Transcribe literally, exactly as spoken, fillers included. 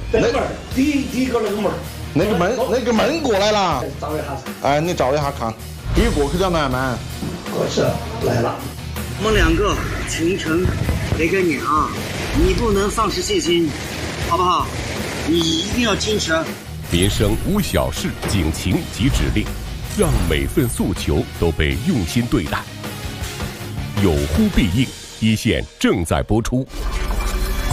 那个门，第一第一个那个门， 那个门那个门过来了。 找一下。 哎，你找一下看，一过去叫慢慢。 过去来了。 我们两个全程给给你啊，你不能丧失信心，好不好？你一定要坚持。 民生无小事，警情及指令，让每份诉求都被用心对待。有呼必应，一线正在播出。